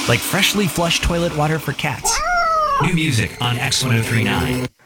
like freshly flushed toilet water for cats. New music on X1039.